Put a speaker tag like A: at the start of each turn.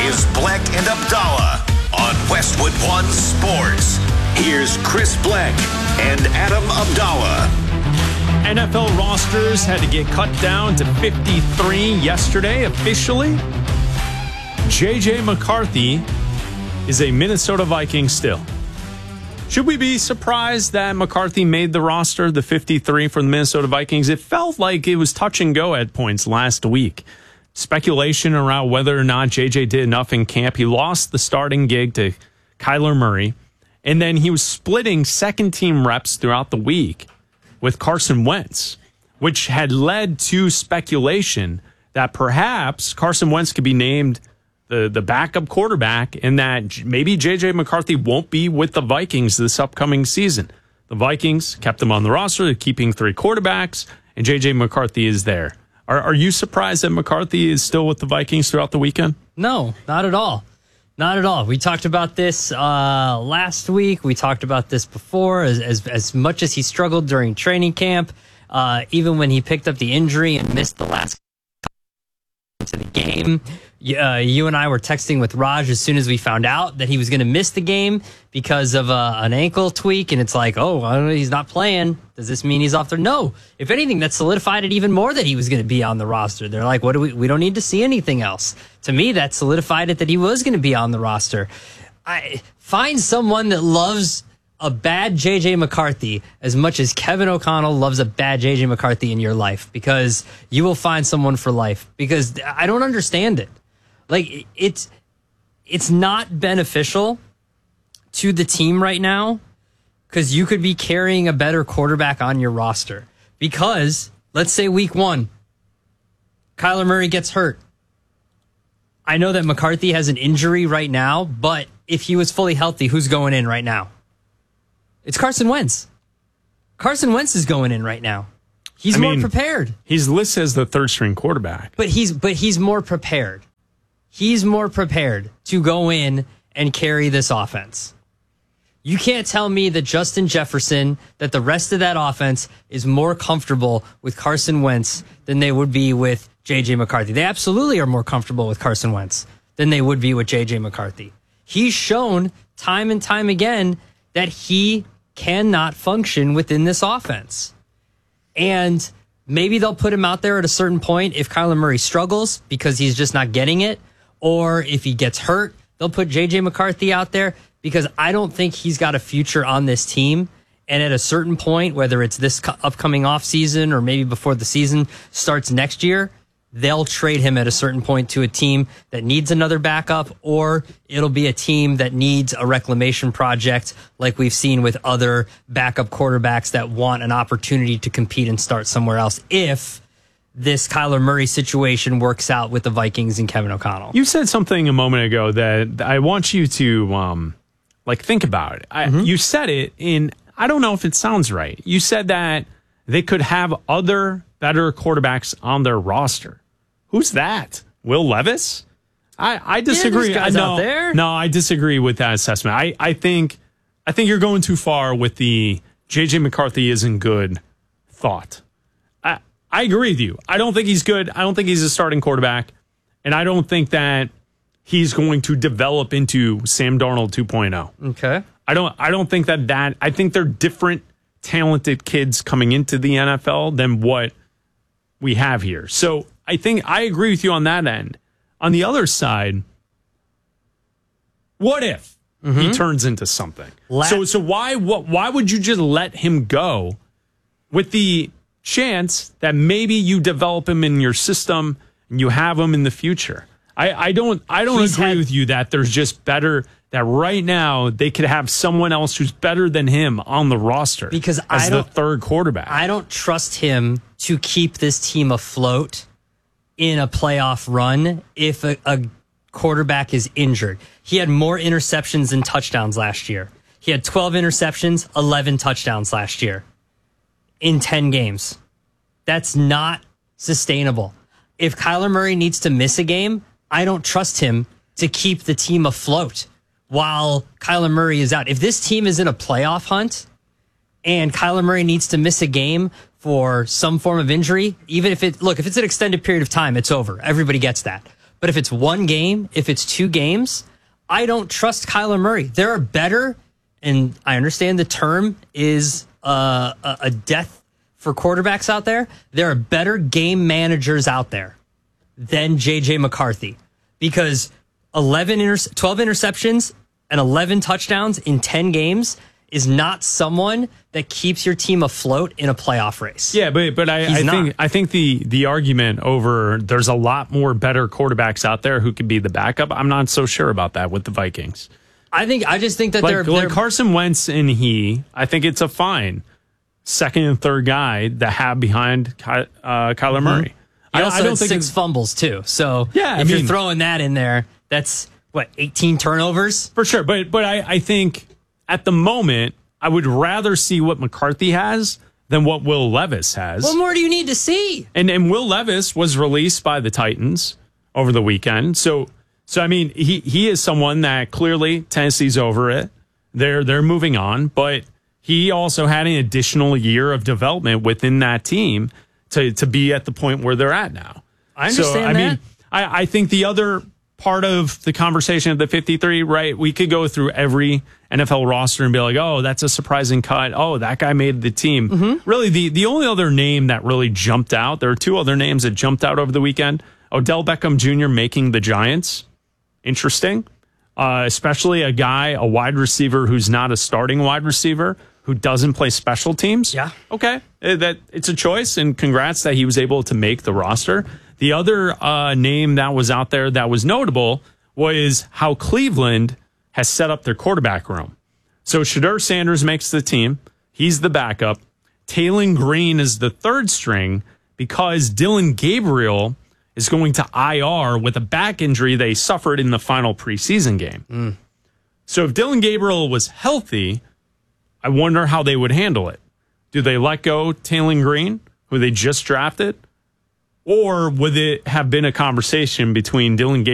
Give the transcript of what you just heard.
A: is Bleck and Abdallah on Westwood One Sports. Here's Chris Bleck and Adam Abdallah.
B: NFL rosters had to get cut down to 53 yesterday officially. J.J. McCarthy is a Minnesota Viking still. Should we be surprised that McCarthy made the roster, the 53 for the Minnesota Vikings? It felt like it was touch and go at points last week. Speculation around whether or not J.J. did enough in camp. He lost the starting gig to Kyler Murray, and then he was splitting second-team reps throughout the week with Carson Wentz, which had led to speculation that perhaps Carson Wentz could be named the backup quarterback and that maybe J.J. McCarthy won't be with the Vikings this upcoming season. The Vikings kept him on the roster. They're keeping 3 quarterbacks, and J.J. McCarthy is there. Are you surprised that McCarthy is still with the Vikings throughout the weekend?
C: No, not at all. Not at all. We talked about this last week. We talked about this before. As much as he struggled during training camp, even when he picked up the injury and missed the last to the game. You and I were texting with Raj as soon as we found out that he was going to miss the game because of an ankle tweak, and it's like, oh, he's not playing. Does this mean he's off there? No. If anything, that solidified it even more that he was going to be on the roster. They're like, we don't need to see anything else. To me, that solidified it that he was going to be on the roster. Find someone that loves a bad J.J. McCarthy as much as Kevin O'Connell loves a bad J.J. McCarthy in your life, because you will find someone for life. Because I don't understand it. Like, it's not beneficial to the team right now because you could be carrying a better quarterback on your roster. Because, let's say week 1, Kyler Murray gets hurt. I know that McCarthy has an injury right now, but if he was fully healthy, who's going in right now? It's Carson Wentz. Carson Wentz is going in right now. He's more prepared.
B: He's listed as the third-string quarterback.
C: But he's more prepared. He's more prepared to go in and carry this offense. You can't tell me that Justin Jefferson, that the rest of that offense is more comfortable with Carson Wentz than they would be with J.J. McCarthy. They absolutely are more comfortable with Carson Wentz than they would be with J.J. McCarthy. He's shown time and time again that he cannot function within this offense. And maybe they'll put him out there at a certain point if Kyler Murray struggles because he's just not getting it. Or if he gets hurt, they'll put J.J. McCarthy out there, because I don't think he's got a future on this team. And at a certain point, whether it's this upcoming offseason or maybe before the season starts next year, they'll trade him at a certain point to a team that needs another backup, or it'll be a team that needs a reclamation project like we've seen with other backup quarterbacks that want an opportunity to compete and start somewhere else if this Kyler Murray situation works out with the Vikings and Kevin O'Connell.
B: You said something a moment ago that I want you to think about it. You said it in, I don't know if it sounds right. You said that they could have other better quarterbacks on their roster. Who's that? Will Levis? I disagree.
C: Yeah, out there.
B: No, I disagree with that assessment. I think you're going too far with the J.J. McCarthy isn't good thought. I agree with you. I don't think he's good. I don't think he's a starting quarterback. And I don't think that he's going to develop into Sam Darnold 2.0.
C: Okay.
B: I don't think that I think they're different talented kids coming into the NFL than what we have here. So I think I agree with you on that end. On the other side, what if he turns into something? So why would you just let him go with the chance that maybe you develop him in your system and you have him in the future? I don't agree with you that there's just better, that right now they could have someone else who's better than him on the roster
C: because
B: as the third quarterback.
C: I don't trust him to keep this team afloat in a playoff run if a quarterback is injured. He had more interceptions than touchdowns last year. He had 12 interceptions, 11 touchdowns last year in 10 games. That's not sustainable. If Kyler Murray needs to miss a game, I don't trust him to keep the team afloat while Kyler Murray is out. If this team is in a playoff hunt and Kyler Murray needs to miss a game for some form of injury, even if it's an extended period of time, it's over. Everybody gets that. But if it's one game, if it's 2 games, I don't trust Kyler Murray. There are better, and I understand the term is a death for quarterbacks out there. There are better game managers out there than J.J. McCarthy, because 12 interceptions and 11 touchdowns in 10 games is not someone that keeps your team afloat in a playoff race.
B: Yeah, but I think the argument over there's a lot more better quarterbacks out there who could be the backup. I'm not so sure about that with the Vikings.
C: I just think that they're
B: Carson Wentz and I think it's a fine second and third guy to have behind Kyler Murray.
C: He also had 6 fumbles too. So if you're throwing that in there, that's 18 turnovers
B: for sure. But I think at the moment I would rather see what McCarthy has than what Will Levis has.
C: What more do you need to see?
B: And Will Levis was released by the Titans over the weekend. So I mean, he is someone that clearly Tennessee's over it. They're moving on, but he also had an additional year of development within that team to be at the point where they're at now.
C: I understand that.
B: Mean, I think the other part of the conversation of the 53, right? We could go through every NFL roster and be like, oh, that's a surprising cut. Oh, that guy made the team. Mm-hmm. Really, the only other name that really jumped out, there are 2 other names that jumped out over the weekend. Odell Beckham Jr. making the Giants. Interesting. Especially a wide receiver who's not a starting wide receiver, who doesn't play special teams.
C: Yeah.
B: Okay. It's a choice, and congrats that he was able to make the roster. The other name that was out there that was notable was how Cleveland has set up their quarterback room. So Shedeur Sanders makes the team. He's the backup. Taylon Green is the third string because Dylan Gabriel is going to IR with a back injury they suffered in the final preseason game. So if Dylan Gabriel was healthy, I wonder how they would handle it. Do they let go Taylon Green, who they just drafted? Or would it have been a conversation between Dylan Gabriel